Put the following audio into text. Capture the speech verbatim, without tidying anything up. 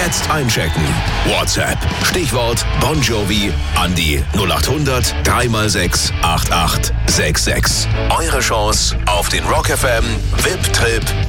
Jetzt einchecken. WhatsApp. Stichwort Bon Jovi an die null acht hundert drei mal sechs acht acht sechs sechs. Eure Chance auf den Rock F M V I P-Trip